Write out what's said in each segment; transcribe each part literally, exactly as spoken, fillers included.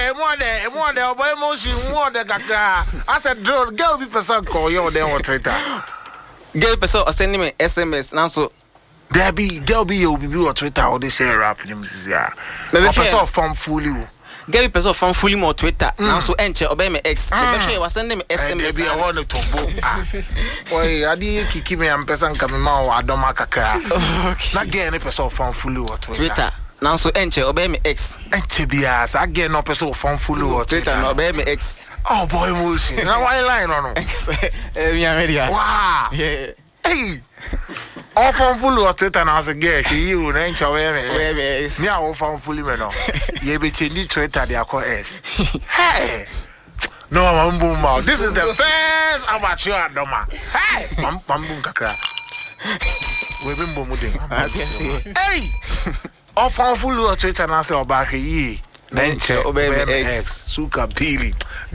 eh, more than more than boy motion more than kakra. I said, "Girl, girl, be person call you there on Twitter." Girl, person send me S M S now so. There be girl be you be on Twitter or they say rap names yeah. Maybe person from fully. Girl, person from fully more Twitter now so enter obey me X. Maybe was send me S M S. There be a one to book. Boy, I did kiki me and person coming ma wa doma kakra. Na get any person from fully or Twitter. Now so enter obey me X. Enter be as I get no person from fully or Twitter no obey me X. Oh boy, motion. Now why line on? Eh, we are ready. Wow. Yeah. Hey. All from fully or Twitter now say get you na enter obey me X. Me all from fully me no. You be change Twitter they call S. Hey. No, mamboom mouth. This is the first amateur adoma. Hey, mamboom kakra. We been bomuding. Hey. Off on full of Twitter and I say about he then check obey X Suka Pili.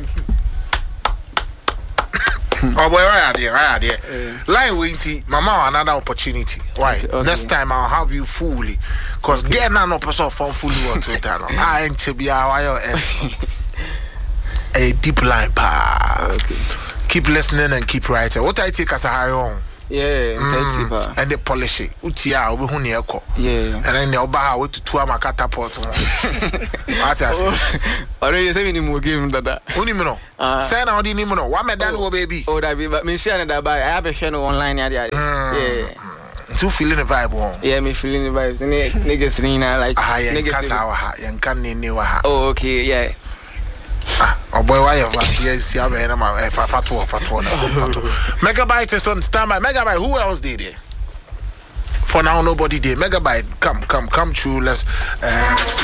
Oh boy, right there, right there. Line winty, mama another opportunity. Why? Okay, okay. Next time I'll have you fully. Cause okay. Get none of person from fully on Twitter. No. I ain't to be our a deep line pa. Okay. Keep listening and keep writing. What I take as a high on. Yeah, mm. And they polish it. Utia, we huni eko. Yeah. And then the oba we to two ama catapult. What I say? Already say we more game dada. Uni me no. Say na odi ni me no. What me done wo baby? Oh, that be but me share that buy. I have a channel online ya there. Yeah. Two feeling the vibe one. Yeah, me feeling the vibes. Niggas nina like niggas kasa wa ha. Yan kan ni ni wa ha. Oh, okay, yeah. Ah, oh boy, why you yes, you have a man, fatu, fatu, fatu. Megabyte is on standby. Megabyte, who else did it? For now, nobody did. Megabyte, come, come, come true. Let's uh,